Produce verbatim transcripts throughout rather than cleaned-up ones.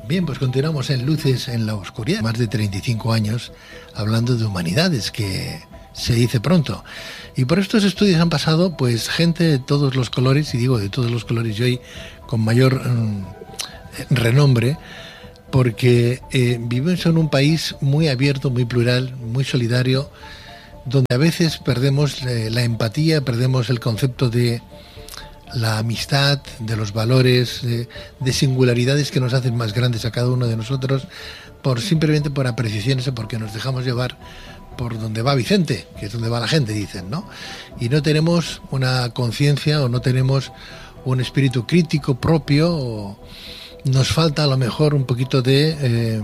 Bien, pues continuamos en Luces en la Oscuridad. Más de treinta y cinco años hablando de humanidades, que se dice pronto. Y por estos estudios han pasado pues gente de todos los colores, y digo de todos los colores y hoy con mayor um, renombre, porque eh, vivimos en un país muy abierto, muy plural, muy solidario, donde a veces perdemos eh, la empatía, perdemos el concepto de la amistad, de los valores, de, de singularidades que nos hacen más grandes a cada uno de nosotros, por simplemente por apreciaciones o porque nos dejamos llevar por donde va Vicente, que es donde va la gente, dicen, ¿no? Y no tenemos una conciencia o no tenemos un espíritu crítico propio, o nos falta a lo mejor un poquito de, eh,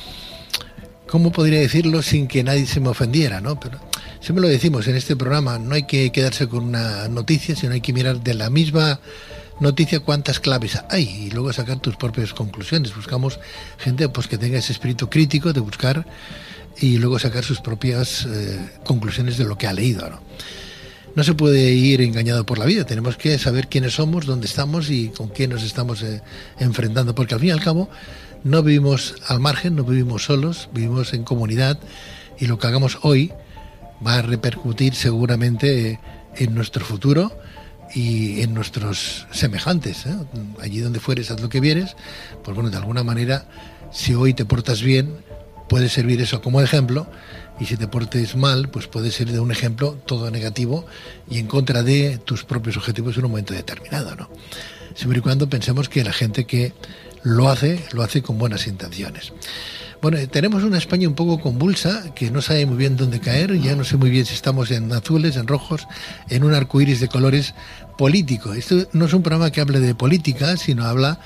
¿cómo podría decirlo sin que nadie se me ofendiera, ¿no? Pero siempre lo decimos en este programa, no hay que quedarse con una noticia, sino hay que mirar de la misma noticia cuántas claves hay y luego sacar tus propias conclusiones. Buscamos gente pues que tenga ese espíritu crítico de buscar y luego sacar sus propias eh, conclusiones de lo que ha leído, ¿no? No se puede ir engañado por la vida, tenemos que saber quiénes somos, dónde estamos y con quién nos estamos eh, enfrentando, porque al fin y al cabo no vivimos al margen, no vivimos solos, vivimos en comunidad, y lo que hagamos hoy va a repercutir seguramente eh, en nuestro futuro y en nuestros semejantes, ¿eh? Allí donde fueres, haz lo que vieres, pues bueno, de alguna manera, si hoy te portas bien, puede servir eso como ejemplo, y si te portes mal, pues puede ser de un ejemplo todo negativo y en contra de tus propios objetivos en un momento determinado, ¿no? Siempre y cuando pensemos que la gente que lo hace, lo hace con buenas intenciones. Bueno, tenemos una España un poco convulsa, que no sabe muy bien dónde caer, ya no sé muy bien si estamos en azules, en rojos, en un arcoíris de colores político. Esto no es un programa que hable de política, sino habla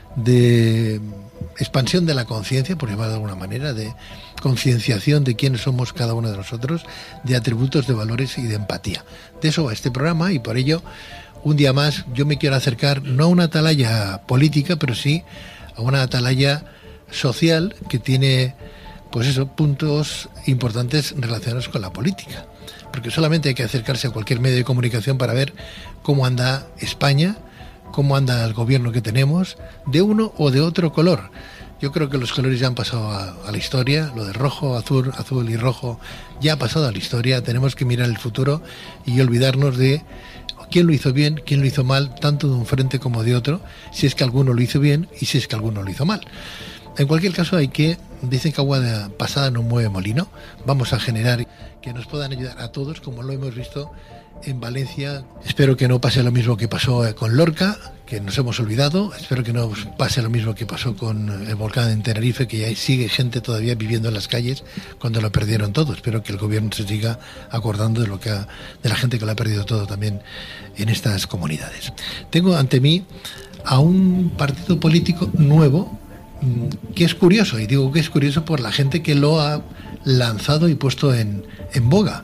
de expansión de la conciencia, por llamarlo de alguna manera, de concienciación de quiénes somos cada uno de nosotros, de atributos, de valores y de empatía. De eso va este programa, y por ello, un día más, yo me quiero acercar no a una atalaya política, pero sí a una atalaya social que tiene, pues eso, puntos importantes relacionados con la política. Porque solamente hay que acercarse a cualquier medio de comunicación para ver cómo anda España, cómo anda el gobierno que tenemos, de uno o de otro color. Yo creo que los colores ya han pasado a, a la historia, lo de rojo, azul, azul y rojo ya ha pasado a la historia. Tenemos que mirar el futuro y olvidarnos de quién lo hizo bien, quién lo hizo mal, tanto de un frente como de otro, si es que alguno lo hizo bien y si es que alguno lo hizo mal. En cualquier caso, hay que, dicen que agua de pasada no mueve molino. Vamos a generar que nos puedan ayudar a todos, como lo hemos visto en Valencia. Espero que no pase lo mismo que pasó con Lorca, que nos hemos olvidado. Espero que no pase lo mismo que pasó con el volcán en Tenerife, que ya sigue gente todavía viviendo en las calles cuando lo perdieron todo. Espero que el gobierno se siga acordando de lo que ha, de la gente que lo ha perdido todo también en estas comunidades. Tengo ante mí a un partido político nuevo, que es curioso, y digo que es curioso por la gente que lo ha lanzado y puesto en, en boga.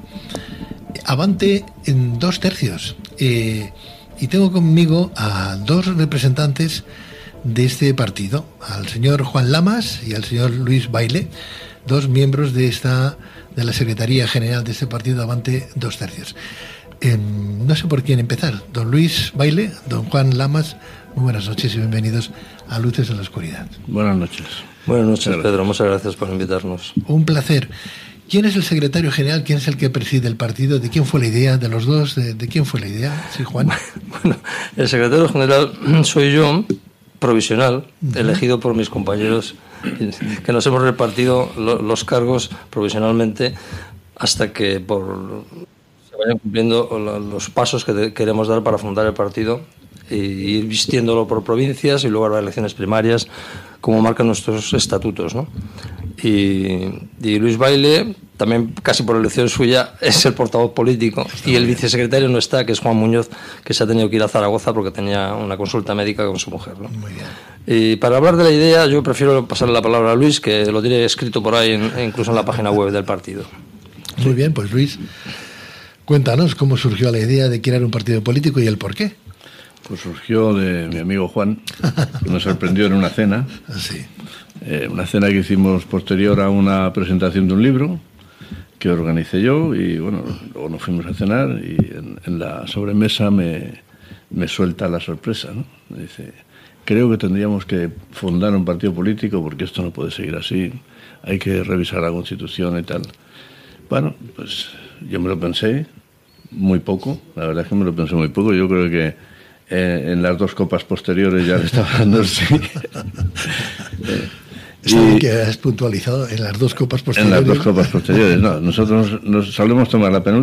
Avante en dos tercios. Eh, y tengo conmigo a dos representantes de este partido, al señor Juan Lamas y al señor Luis Baile, dos miembros de esta de la Secretaría General de este partido Avante dos tercios. Eh, no sé por quién empezar. Don Luis Baile, don Juan Lamas, muy buenas noches y bienvenidos a Luces en la Oscuridad. Buenas noches. Buenas noches, muchas Pedro. Muchas gracias por invitarnos. Un placer. ¿Quién es el secretario general? ¿Quién es el que preside el partido? ¿De quién fue la idea? ¿De los dos? ¿De, de quién fue la idea? Sí, Juan. Bueno, el secretario general soy yo, provisional, uh-huh. elegido por mis compañeros, que nos hemos repartido lo, los cargos provisionalmente hasta que por se vayan cumpliendo los pasos que te, queremos dar para fundar el partido e ir vistiéndolo por provincias y luego a las elecciones primarias, como marcan nuestros estatutos, ¿no? Y, y Luis Baile, también casi por elección suya, es el portavoz político. Está y el bien. Vicesecretario no está, que es Juan Muñoz, que se ha tenido que ir a Zaragoza porque tenía una consulta médica con su mujer, ¿no? Muy bien. Y para hablar de la idea, yo prefiero pasarle la palabra a Luis, que lo tiene escrito por ahí, en, incluso en la página web del partido. Muy bien, pues Luis, cuéntanos cómo surgió la idea de crear un partido político y el por qué. Pues surgió de mi amigo Juan, que nos sorprendió en una cena. Sí. Eh, una cena que hicimos posterior a una presentación de un libro que organicé yo, y bueno, luego nos fuimos a cenar y en, en la sobremesa me, me suelta la sorpresa, ¿no? Me dice, creo que tendríamos que fundar un partido político porque esto no puede seguir así, hay que revisar la Constitución y tal. Bueno, pues yo me lo pensé muy poco, la verdad es que me lo pensé muy poco, yo creo que eh, en las dos copas posteriores ya le estaba dando el sí. eh, Está bien que has puntualizado en las dos copas posteriores. En las dos copas posteriores, no, nosotros nos solemos tomar la penúltima